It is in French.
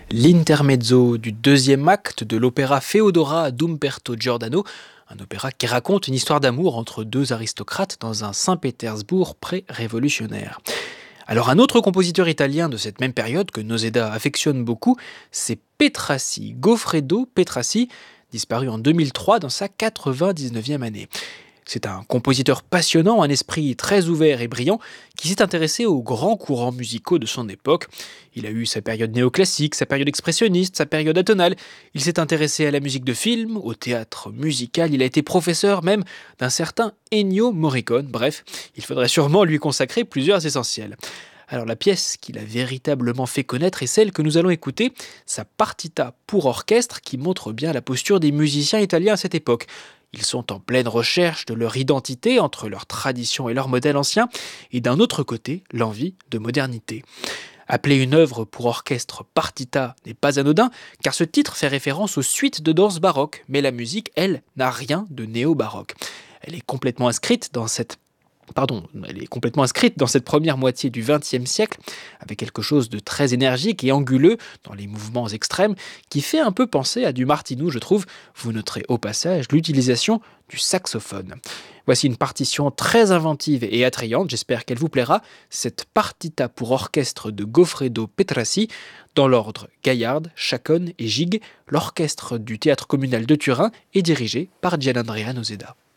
L'intermezzo du deuxième acte de l'opéra Feodora d'Umberto Giordano, un opéra qui raconte une histoire d'amour entre deux aristocrates dans un Saint-Pétersbourg pré-révolutionnaire. Alors un autre compositeur italien de cette même période que Noseda affectionne beaucoup, c'est Petrassi, Goffredo Petrassi, disparu en 2003 dans sa 99e année. C'est un compositeur passionnant, un esprit très ouvert et brillant, qui s'est intéressé aux grands courants musicaux de son époque. Il a eu sa période néoclassique, sa période expressionniste, sa période atonale. Il s'est intéressé à la musique de film, au théâtre musical. Il a été professeur même d'un certain Ennio Morricone. Bref, il faudrait sûrement lui consacrer plusieurs essentiels. Alors la pièce qui l'a véritablement fait connaître est celle que nous allons écouter, sa partita pour orchestre, qui montre bien la posture des musiciens italiens à cette époque. Ils sont en pleine recherche de leur identité entre leur tradition et leur modèle ancien, et d'un autre côté, l'envie de modernité. Appeler une œuvre pour orchestre partita n'est pas anodin, car ce titre fait référence aux suites de danse baroque, mais la musique, elle, n'a rien de néo-baroque. Elle est complètement inscrite dans cette première moitié du XXe siècle, avec quelque chose de très énergique et anguleux dans les mouvements extrêmes, qui fait un peu penser à du Martinou, je trouve. Vous noterez au passage l'utilisation du saxophone. Voici une partition très inventive et attrayante, j'espère qu'elle vous plaira, cette partita pour orchestre de Goffredo Petrassi, dans l'ordre Gaillard, Chaconne et Gigue. L'orchestre du théâtre communal de Turin est dirigé par Gianandrea Noseda.